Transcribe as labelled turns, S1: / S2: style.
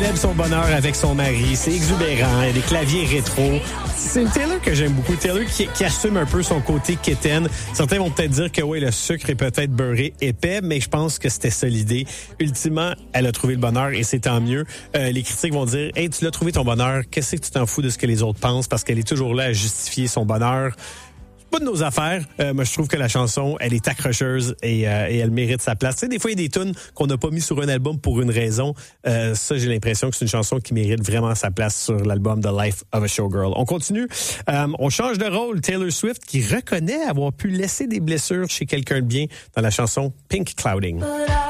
S1: célèbre son bonheur avec son mari, c'est exubérant, il y a des claviers rétro. C'est une Taylor que j'aime beaucoup, Taylor qui assume un peu son côté quétaine. Certains vont peut-être dire que oui, le sucre est peut-être beurré épais, mais je pense que c'était ça l'idée. Ultimement, elle a trouvé le bonheur et c'est tant mieux. Les critiques vont dire, hey, tu l'as trouvé ton bonheur, qu'est-ce que tu t'en fous de ce que les autres pensent, parce qu'elle est toujours là à justifier son bonheur. Pas de nos affaires. Moi, je trouve que la chanson, elle est accrocheuse et elle mérite sa place. Tu sais, des fois, il y a des tunes qu'on n'a pas mis sur un album pour une raison. Ça, j'ai l'impression que c'est une chanson qui mérite vraiment sa place sur l'album The Life of a Showgirl. On continue. On change de rôle. Taylor Swift qui reconnaît avoir pu laisser des blessures chez quelqu'un de bien dans la chanson Pink Clouding.